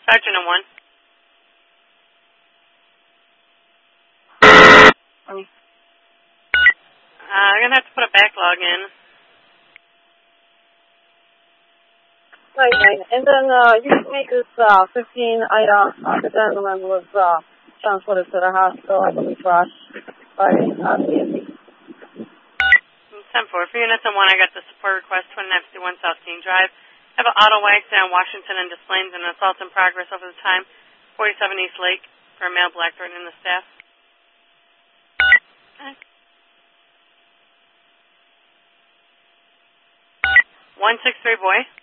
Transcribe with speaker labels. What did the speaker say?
Speaker 1: Sergeant at 1. I'm going to have to put a backlog in.
Speaker 2: Right. And then you can make this 15-item. The gentleman was transported to the hospital, I believe, rushed by PSC.
Speaker 1: 10-4. For units on 1, I got the support request, 2951 South King Drive. I have an auto accident on Washington and Des Plaines and an assault in progress over the time. 47 East Lake for a male black threatening the staff. Okay. 163 boy.